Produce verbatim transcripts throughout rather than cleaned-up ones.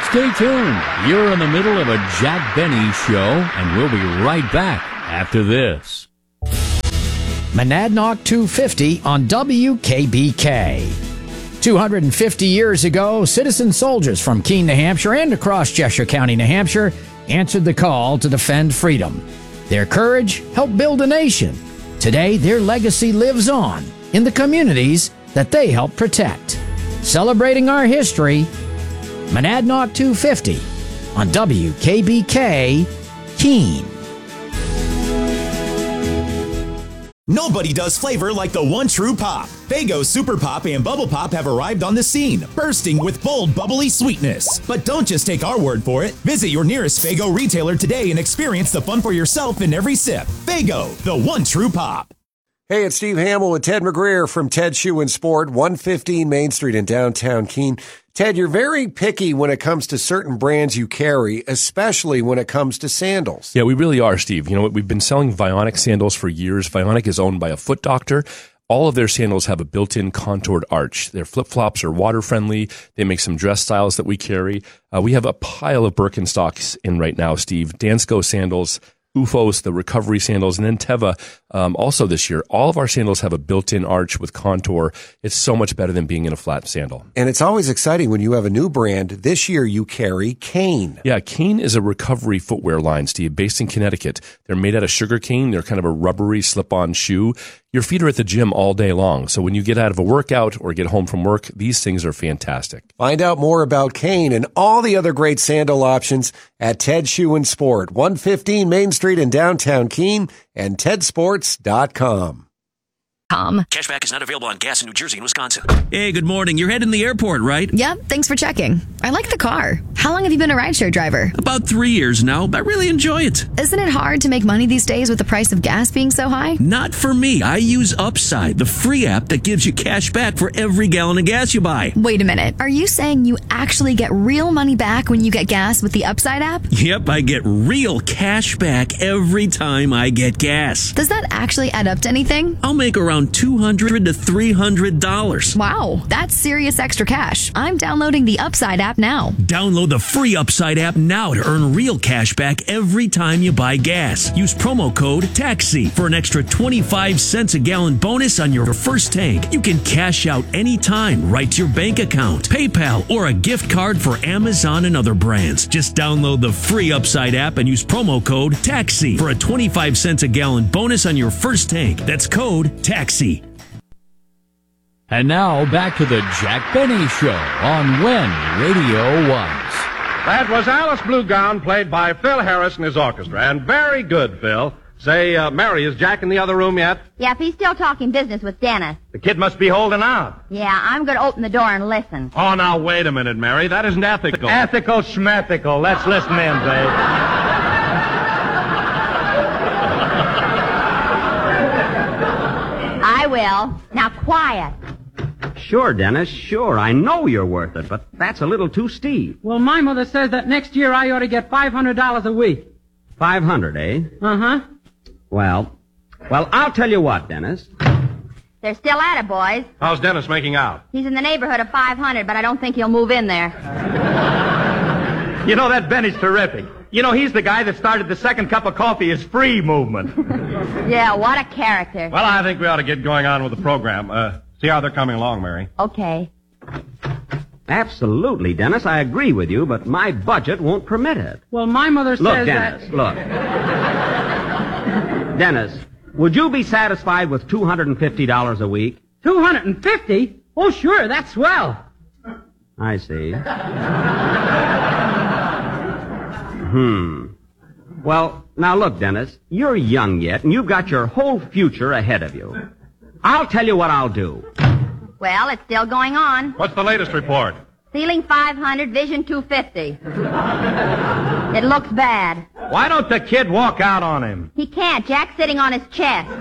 Stay tuned. You're in the middle of a Jack Benny show, and we'll be right back after this. Monadnock two fifty on W K B K. two hundred fifty years ago, citizen soldiers from Keene, New Hampshire and across Cheshire County, New Hampshire answered the call to defend freedom. Their courage helped build a nation. Today, their legacy lives on in the communities that they helped protect. Celebrating our history, Monadnock two fifty on W K B K, Keene. Nobody does flavor like the one true pop. Faygo Super Pop and Bubble Pop have arrived on the scene, bursting with bold, bubbly sweetness. But don't just take our word for it. Visit your nearest Faygo retailer today and experience the fun for yourself in every sip. Faygo, the one true pop. Hey, it's Steve Hamill with Ted McGreer from Ted Shoe and Sport, one fifteen Main Street in downtown Keene. Ted, you're very picky when it comes to certain brands you carry, especially when it comes to sandals. Yeah, we really are, Steve. You know, we've been selling Vionic sandals for years. Vionic is owned by a foot doctor. All of their sandals have a built-in contoured arch. Their flip-flops are water-friendly. They make some dress styles that we carry. Uh, we have a pile of Birkenstocks in right now, Steve. Dansko sandals, U F Os, the recovery sandals, and then Teva um, also this year. All of our sandals have a built-in arch with contour. It's so much better than being in a flat sandal. And it's always exciting when you have a new brand. This year you carry Kane. Yeah, Kane is a recovery footwear line, Steve, based in Connecticut. They're made out of sugar cane. They're kind of a rubbery slip-on shoe. Your feet are at the gym all day long, so when you get out of a workout or get home from work, these things are fantastic. Find out more about Kane and all the other great sandal options at Ted Shoe and Sport, one fifteen Main Street in downtown Keene, and ted sports dot com. Com. Cashback is not available on gas in New Jersey and Wisconsin. Hey, good morning. You're heading to the airport, right? Yep, thanks for checking. I like the car. How long have you been a rideshare driver? About three years now, but I really enjoy it. Isn't it hard to make money these days with the price of gas being so high? Not for me. I use Upside, the free app that gives you cash back for every gallon of gas you buy. Wait a minute. Are you saying you actually get real money back when you get gas with the Upside app? Yep, I get real cash back every time I get gas. Does that actually add up to anything? I'll make around two hundred to three hundred dollars. Wow, that's serious extra cash. I'm downloading the Upside app now. Download the free Upside app now to earn real cash back every time you buy gas. Use promo code TAXI for an extra twenty-five cents a gallon bonus on your first tank. You can cash out anytime right to your bank account, PayPal, or a gift card for Amazon and other brands. Just download the free Upside app and use promo code TAXI for a twenty-five cents a gallon bonus on your first tank. That's code TAXI. And now, back to the Jack Benny Show on When Radio Was. That was Alice Blue Gown, played by Phil Harris and his orchestra. And very good, Phil. Say, uh, Mary, is Jack in the other room yet? Yep, he's still talking business with Dennis. The kid must be holding out. Yeah, I'm going to open the door and listen. Oh, now, wait a minute, Mary. That isn't ethical. Ethical schmethical. Let's listen in, babe. I will. Now, quiet. Sure, Dennis, sure. I know you're worth it, but that's a little too steep. Well, my mother says that next year I ought to get five hundred dollars a week. Five hundred, eh? Uh-huh. Well, well, I'll tell you what, Dennis. They're still at it, boys. How's Dennis making out? He's in the neighborhood of five hundred, but I don't think he'll move in there. You know, that Benny's terrific. You know, he's the guy that started the second cup of coffee is free movement. Yeah, what a character. Well, I think we ought to get going on with the program. Uh, see how they're coming along, Mary. Okay. Absolutely, Dennis. I agree with you, but my budget won't permit it. Well, my mother says Look, Dennis, that... look. Dennis, would you be satisfied with two hundred fifty dollars a week? two hundred fifty? Oh, sure, that's swell. I see. Hmm. Well, now look, Dennis, you're young yet, and you've got your whole future ahead of you. I'll tell you what I'll do. Well, it's still going on. What's the latest report? Ceiling five hundred, vision two fifty. It looks bad. Why don't the kid walk out on him? He can't. Jack's sitting on his chest.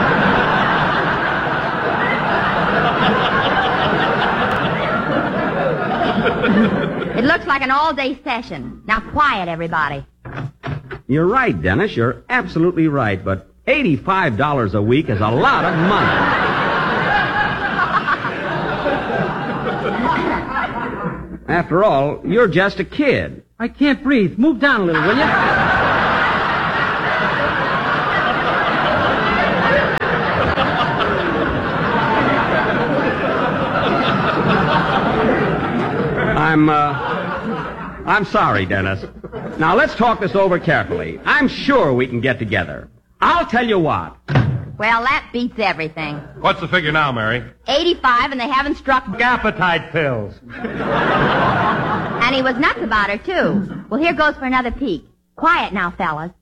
It looks like an all-day session. Now, quiet, everybody. You're right, Dennis. You're absolutely right. But eighty-five dollars a week is a lot of money. After all, you're just a kid. I can't breathe. Move down a little, will you? I'm, uh... I'm sorry, Dennis. Now, let's talk this over carefully. I'm sure we can get together. I'll tell you what. Well, that beats everything. What's the figure now, Mary? eighty-five, and they haven't struck... Appetite pills. And he was nuts about her, too. Well, here goes for another peek. Quiet now, fellas.